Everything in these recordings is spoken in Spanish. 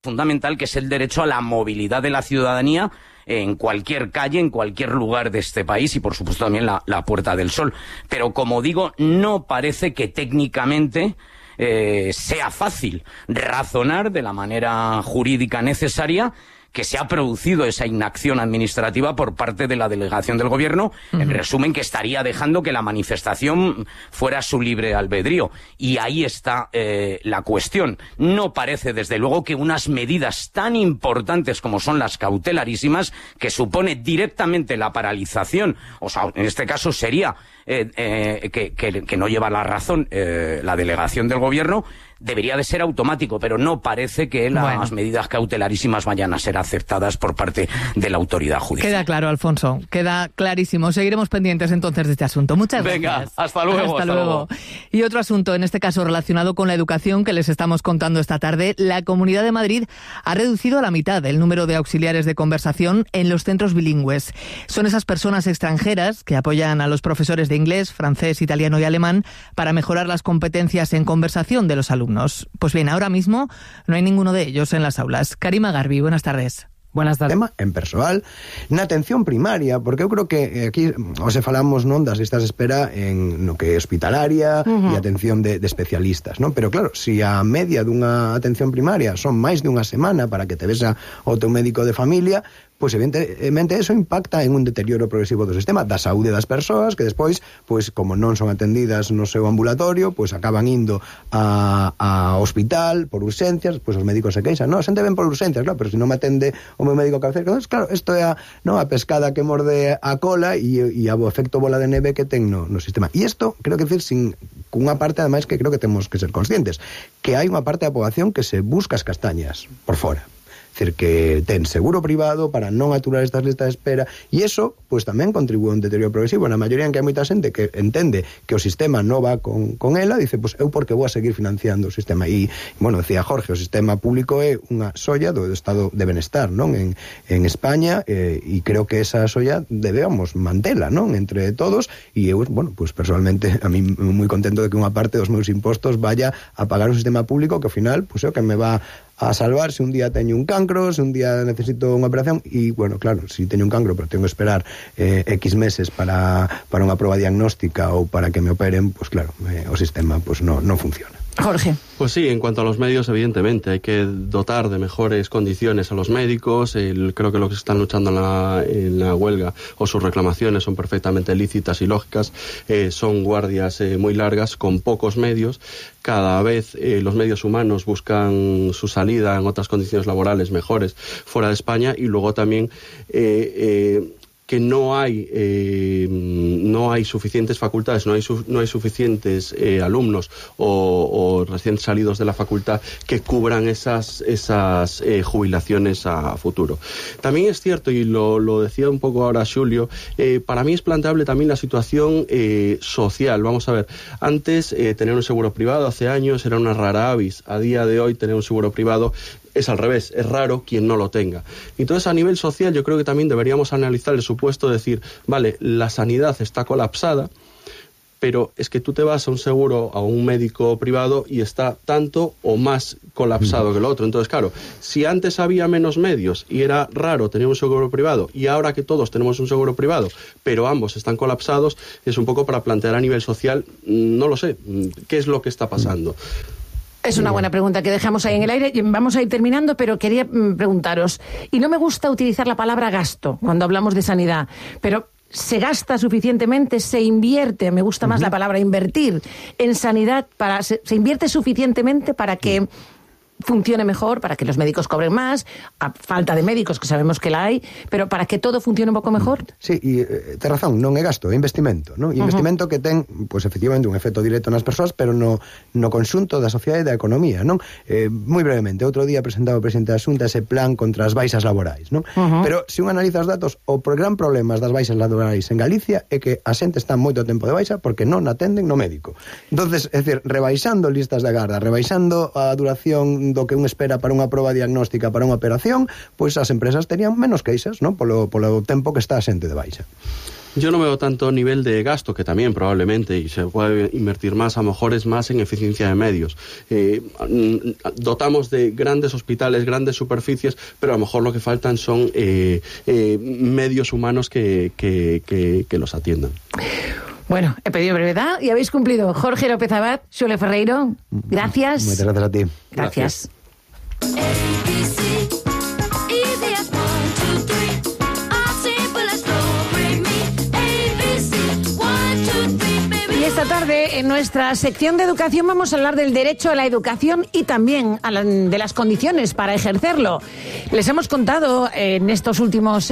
fundamental, que es el derecho a la movilidad de la ciudadanía en cualquier calle, en cualquier lugar de este país, y por supuesto también la Puerta del Sol. Pero como digo, no parece que técnicamente sea fácil razonar de la manera jurídica necesaria que se ha producido esa inacción administrativa por parte de la delegación del gobierno, en resumen, que estaría dejando que la manifestación fuera su libre albedrío. Y ahí está la cuestión. No parece, desde luego, que unas medidas tan importantes como son las cautelarísimas, que supone directamente la paralización, o sea, en este caso sería que no lleva la razón la delegación del gobierno, debería de ser automático, pero no parece que las medidas cautelarísimas vayan a ser aceptadas por parte de la autoridad judicial. Queda claro, Alfonso, queda clarísimo. Seguiremos pendientes entonces de este asunto. Muchas gracias. Venga, hasta luego. Hasta luego. Y otro asunto, en este caso relacionado con la educación, que les estamos contando esta tarde. La Comunidad de Madrid ha reducido a la mitad el número de auxiliares de conversación en los centros bilingües. Son esas personas extranjeras que apoyan a los profesores de inglés, francés, italiano y alemán para mejorar las competencias en conversación de los alumnos. Pues bien, ahora mismo no hay ninguno de ellos en las aulas. Karima Garbi, buenas tardes. Buenas tardes. En persoal, na atención primaria, porque eu creo que aquí hoxe falamos non das listas de espera en no que é hospitalaria e atención de especialistas, non? Pero claro, si a media dunha atención primaria son máis de unha semana para que te vesa o teu médico de familia, pois evidentemente eso impacta en un deterioro progresivo do sistema, da saúde das persoas, que despois, pois como non son atendidas no seu ambulatorio, pois acaban indo a hospital por urxencias, pois os médicos se queixan, non, a xente ven por urxencias, claro, pero se non me atende o meu médico cabeceira, entonces, claro, isto é a pescada que morde a cola e o efecto bola de neve que ten no sistema. E isto, creo que decir, cunha parte, ademais, que creo que temos que ser conscientes, que hai unha parte da poboación que se busca as castañas por fora. Es decir, que ten seguro privado para non aturar estas listas de espera, e iso, pois tamén contribúe a un deterioro progresivo. Na maioría en que hai moita xente que entende que o sistema non va con ela, dice, pois eu porque vou a seguir financiando o sistema. E, bueno, decía Jorge, o sistema público é unha solla do estado de benestar, non? En España, e creo que esa solla debemos mantela, non? Entre todos, e eu, bueno, pois personalmente, a mí moi contento de que unha parte dos meus impostos vaya a pagar un sistema público que ao final, pois é o que me va a salvar se un día teño un cancro, se un día necesito unha operación, e, bueno, claro, se teño un cancro pero tengo que esperar X meses para unha proba diagnóstica ou para que me operen, pues claro, o sistema pues no funciona. Jorge. Pues sí, en cuanto a los medios, evidentemente, hay que dotar de mejores condiciones a los médicos. Creo que lo que se están luchando en la huelga o sus reclamaciones son perfectamente lícitas y lógicas. Son guardias muy largas con pocos medios. Cada vez los medios humanos buscan su salida en otras condiciones laborales mejores fuera de España, y luego también que no hay suficientes facultades, no hay suficientes alumnos o recién salidos de la facultad que cubran esas jubilaciones a futuro. También es cierto, y lo decía un poco ahora Xulio, para mí es planteable también la situación social. Vamos a ver, antes tener un seguro privado hace años era una rara avis. A día de hoy tener un seguro privado es al revés, es raro quien no lo tenga. Entonces, a nivel social, yo creo que también deberíamos analizar el supuesto de decir, vale, la sanidad está colapsada, pero es que tú te vas a un seguro, a un médico privado, y está tanto o más colapsado que el otro. Entonces, claro, si antes había menos medios y era raro tener un seguro privado, y ahora que todos tenemos un seguro privado, pero ambos están colapsados, es un poco para plantear a nivel social, no lo sé, qué es lo que está pasando. Es una buena pregunta que dejamos ahí en el aire. Vamos a ir terminando, pero quería preguntaros, y no me gusta utilizar la palabra gasto cuando hablamos de sanidad, pero ¿se gasta suficientemente? ¿Se invierte? Me gusta más la palabra invertir en sanidad. ¿Se invierte suficientemente para que funcione mejor, para que los médicos cobren más, a falta de médicos, que sabemos que la hai, pero para que todo funcione un pouco mejor? Sí, e ten razón, non é gasto, é investimento, non? E investimento que ten, pois, efectivamente, un efecto directo nas persoas, pero no conxunto da sociedade e da economía, non? Moi brevemente, outro día presentaba o presidente da Xunta ese plan contra as baixas laborais, non? Pero, se un analiza os datos, o gran problema das baixas laborais en Galicia é que a xente está moito tempo de baixa porque non atenden no médico. Entonces, é dicir, rebaixando listas de agarda, rebaixando a duración do que un espera para unha proba diagnóstica, para unha operación, pois as empresas terían menos queixas, non? Polo tempo que está a xente de baixa. Yo no veo tanto nivel de gasto, que también probablemente, y se puede invertir más, a lo mejor es más en eficiencia de medios. Dotamos de grandes hospitales, grandes superficies, pero a lo mejor lo que faltan son medios humanos que los atiendan. Bueno, he pedido brevedad y habéis cumplido. Jorge López Abad, Xule Ferreiro, gracias. Muchas gracias a ti. Gracias. Y esta tarde, en nuestra sección de educación, vamos a hablar del derecho a la educación y también de las condiciones para ejercerlo. Les hemos contado en estos últimos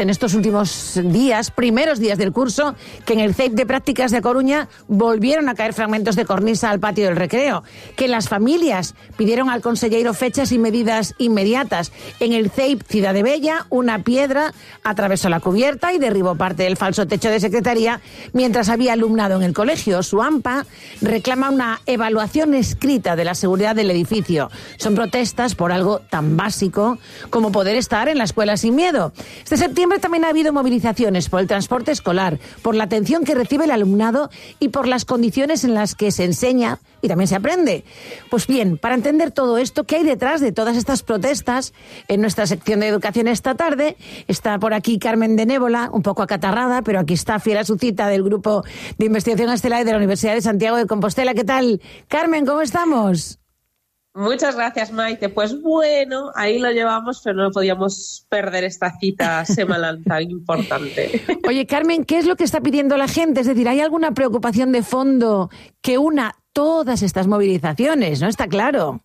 días, primeros días del curso, que en el CEIP de Prácticas de Coruña volvieron a caer fragmentos de cornisa al patio del recreo, que las familias pidieron al conselleiro fechas y medidas inmediatas. En el CEIP Ciudad de Bella, una piedra atravesó la cubierta y derribó parte del falso techo de secretaría mientras había alumnado en el colegio. Su AMPA reclama una evaluación escrita de la seguridad del edificio. Son protestas por algo tan básico como poder estar en la escuela sin miedo. Este septiembre también ha habido movilizaciones por el transporte escolar, por la atención que recibe el alumnado y por las condiciones en las que se enseña y también se aprende. Pues bien, para entender todo esto, ¿qué hay detrás de todas estas protestas? En nuestra sección de educación esta tarde está por aquí Carmen de Nébola, un poco acatarrada, pero aquí está, fiel a su cita, del Grupo de Investigación Estelae de la Universidad de Santiago de Compostela. ¿Qué tal? Carmen, ¿cómo estamos? Muchas gracias, Maite. Pues bueno, ahí lo llevamos, pero no podíamos perder esta cita semanal tan importante. Oye, Carmen, ¿qué es lo que está pidiendo la gente? Es decir, ¿hay alguna preocupación de fondo que una todas estas movilizaciones? ¿No? Está claro.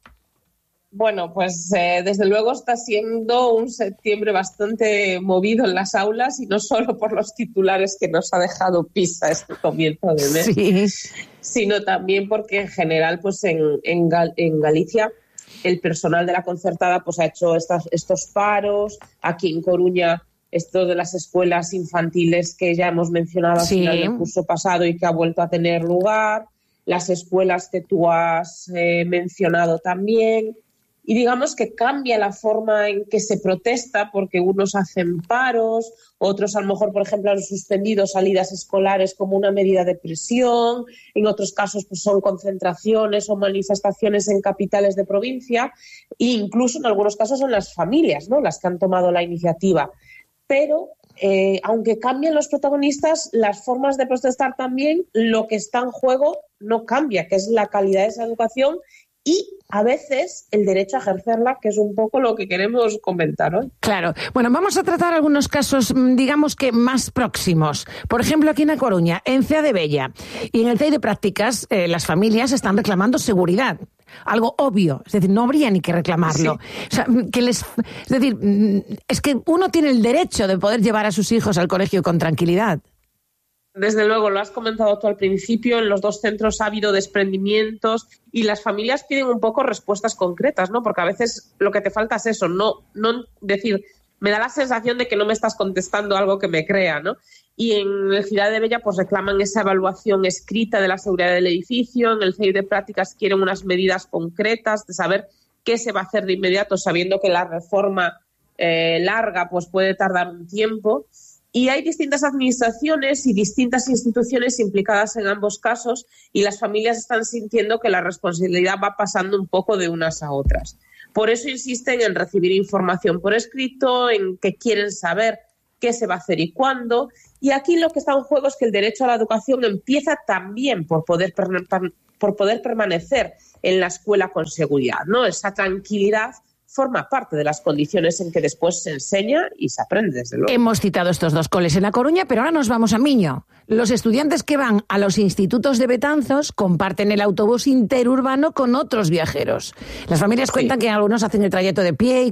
Bueno, pues desde luego está siendo un septiembre bastante movido en las aulas, y no solo por los titulares que nos ha dejado PISA este comienzo de mes, sí, sino también porque en general pues en Galicia el personal de la concertada pues ha hecho estos paros. Aquí en Coruña, esto de las escuelas infantiles que ya hemos mencionado al final del curso pasado y que ha vuelto a tener lugar, las escuelas que tú has mencionado también. Y digamos que cambia la forma en que se protesta, porque unos hacen paros, otros a lo mejor, por ejemplo, han suspendido salidas escolares como una medida de presión, en otros casos pues son concentraciones o manifestaciones en capitales de provincia, e incluso en algunos casos son las familias, ¿no?, las que han tomado la iniciativa. Pero aunque cambien los protagonistas, las formas de protestar también, lo que está en juego no cambia, que es la calidad de esa educación y a veces el derecho a ejercerla, que es un poco lo que queremos comentar hoy. Claro. Bueno, vamos a tratar algunos casos, digamos que más próximos. Por ejemplo, aquí en A Coruña, en Cea de Bella y en el CEIP de Prácticas, las familias están reclamando seguridad. Algo obvio, es decir, no habría ni que reclamarlo. Sí. O sea, es decir, es que uno tiene el derecho de poder llevar a sus hijos al colegio con tranquilidad. Desde luego, lo has comentado tú al principio, en los dos centros ha habido desprendimientos y las familias piden un poco respuestas concretas, ¿no? Porque a veces lo que te falta es eso, no decir, me da la sensación de que no me estás contestando algo que me crea, ¿no? Y en el Ciudad de Bella pues reclaman esa evaluación escrita de la seguridad del edificio, en el CEIP de Prácticas quieren unas medidas concretas de saber qué se va a hacer de inmediato, sabiendo que la reforma larga pues puede tardar un tiempo. Y hay distintas administraciones y distintas instituciones implicadas en ambos casos, y las familias están sintiendo que la responsabilidad va pasando un poco de unas a otras. Por eso insisten en recibir información por escrito, en que quieren saber qué se va a hacer y cuándo. Y aquí lo que está en juego es que el derecho a la educación empieza también por poder permanecer en la escuela con seguridad, ¿no? Esa tranquilidad forma parte de las condiciones en que después se enseña y se aprende, desde luego. Hemos citado estos dos coles en A Coruña, pero ahora nos vamos a Miño. Los estudiantes que van a los institutos de Betanzos comparten el autobús interurbano con otros viajeros. Las familias cuentan que algunos hacen el trayecto de pie y